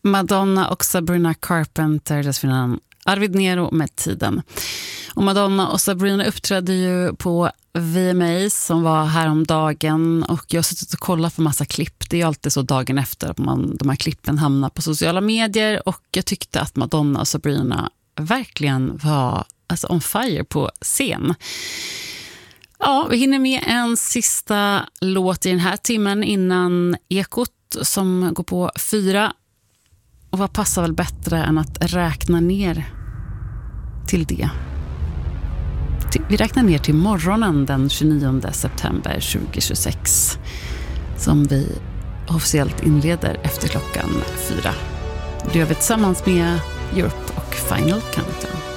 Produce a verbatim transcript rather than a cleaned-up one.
Madonna och Sabrina Carpenter, dessförinnan Arvid Nero med Tiden. Och Madonna och Sabrina uppträdde ju på V M A som var häromdagen, och jag har suttit och kollat på massa klipp. Det är ju alltid så dagen efter att man, de här klippen hamnar på sociala medier, och jag tyckte att Madonna och Sabrina verkligen var alltså on fire på scen. Ja, vi hinner med en sista låt i den här timmen innan Ekot som går på fyra. Och vad passar väl bättre än att räkna ner till det? Vi räknar ner till morgonen den tjugonionde september tjugohundratjugosex, som vi officiellt inleder efter klockan fyra. Det gör vi tillsammans med Europe och Final Countdown.